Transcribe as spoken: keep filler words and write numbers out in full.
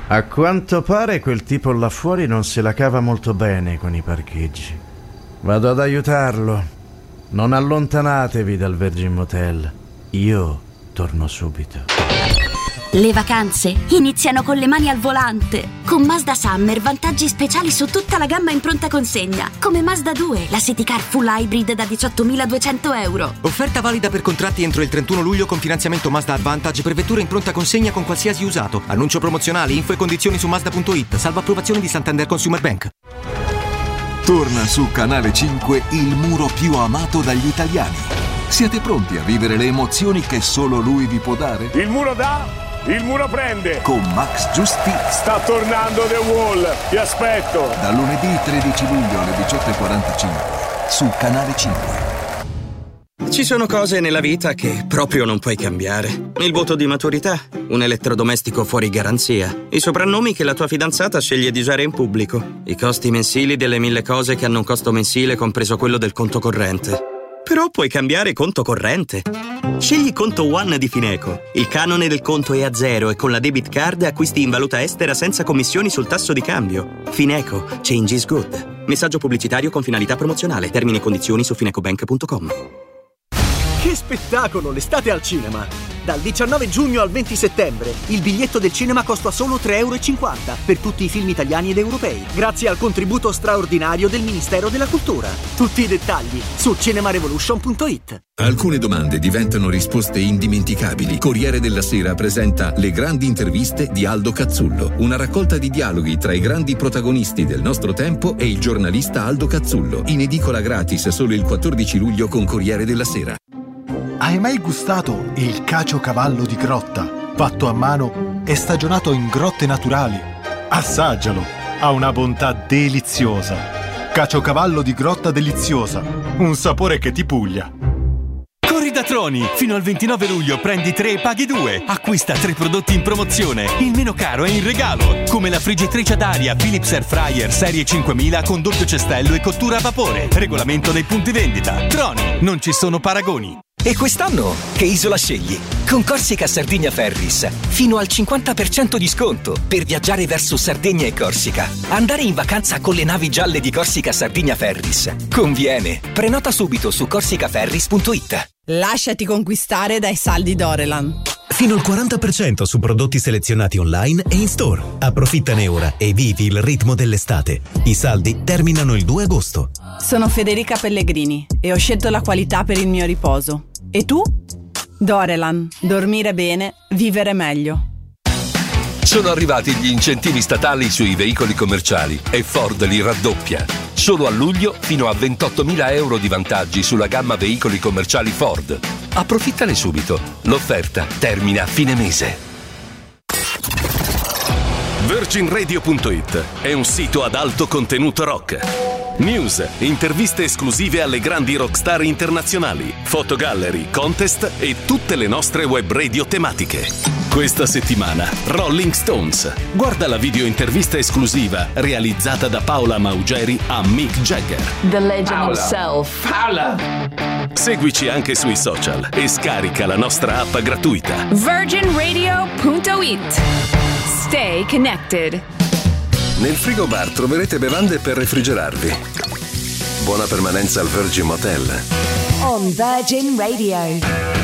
A quanto pare quel tipo là fuori non se la cava molto bene con i parcheggi. Vado ad aiutarlo. Non allontanatevi dal Virgin Motel. Io torno subito. Le vacanze iniziano con le mani al volante. Con Mazda Summer vantaggi speciali su tutta la gamma in pronta consegna. Come Mazda due, la City Car Full Hybrid da diciottomiladuecento euro. Offerta valida per contratti entro il trentuno luglio con finanziamento Mazda Advantage per vetture in pronta consegna con qualsiasi usato. Annuncio promozionale, info e condizioni su Mazda punto it. Salvo approvazione di Santander Consumer Bank. Torna su Canale cinque il muro più amato dagli italiani. Siete pronti a vivere le emozioni che solo lui vi può dare? Il muro dà, il muro prende. Con Max Giusti. Sta tornando The Wall. Ti aspetto. Da lunedì tredici luglio alle diciotto e quarantacinque su Canale cinque. Ci sono cose nella vita che proprio non puoi cambiare. Il voto di maturità, un elettrodomestico fuori garanzia, i soprannomi che la tua fidanzata sceglie di usare in pubblico, i costi mensili delle mille cose che hanno un costo mensile compreso quello del conto corrente. Però puoi cambiare conto corrente. Scegli Conto One di Fineco. Il canone del conto è a zero e con la debit card acquisti in valuta estera senza commissioni sul tasso di cambio. Fineco. Change is good. Messaggio pubblicitario con finalità promozionale. Termini e condizioni su finecobank punto com. Che spettacolo l'estate al cinema! Dal diciannove giugno al venti settembre il biglietto del cinema costa solo tre euro e cinquanta per tutti i film italiani ed europei, grazie al contributo straordinario del Ministero della Cultura. Tutti i dettagli su cinemarevolution punto it. Alcune domande diventano risposte indimenticabili. Corriere della Sera presenta Le grandi interviste di Aldo Cazzullo, una raccolta di dialoghi tra i grandi protagonisti del nostro tempo e il giornalista Aldo Cazzullo, in edicola gratis solo il quattordici luglio con Corriere della Sera. Hai mai gustato il caciocavallo di grotta, fatto a mano e stagionato in grotte naturali? Assaggialo, ha una bontà deliziosa. Caciocavallo di grotta deliziosa, un sapore che ti puglia. Corri da Troni! Fino al ventinove luglio prendi tre e paghi due. Acquista tre prodotti in promozione. Il meno caro è in regalo. Come la friggitrice ad aria Philips Air Fryer serie cinquemila con doppio cestello e cottura a vapore. Regolamento dei punti vendita. Troni, non ci sono paragoni. E quest'anno che isola scegli? Con Corsica Sardigna Ferris fino al cinquanta per cento di sconto per viaggiare verso Sardegna e Corsica. Andare in vacanza con le navi gialle di Corsica Sardigna Ferris conviene. Prenota subito su corsicaferris punto it. Lasciati conquistare dai saldi Dorelan. Fino al quaranta per cento su prodotti selezionati online e in store. Approfittane ora e vivi il ritmo dell'estate. I saldi terminano il due agosto. Sono Federica Pellegrini e ho scelto la qualità per il mio riposo. E tu? Dorelan. Dormire bene, vivere meglio. Sono arrivati gli incentivi statali sui veicoli commerciali e Ford li raddoppia. Solo a luglio fino a ventottomila euro di vantaggi sulla gamma veicoli commerciali Ford. Approfittane subito. L'offerta termina a fine mese. Virgin Radio punto it è un sito ad alto contenuto rock. News, interviste esclusive alle grandi rockstar internazionali, fotogallery, contest e tutte le nostre web radio tematiche. Questa settimana Rolling Stones. Guarda la video intervista esclusiva realizzata da Paola Maugeri a Mick Jagger. The legend Paola. himself. Paola. Seguici anche sui social e scarica la nostra app gratuita. Virgin Radio punto it. Stay connected. Nel frigobar troverete bevande per refrigerarvi. Buona permanenza al Virgin Motel. On Virgin Radio.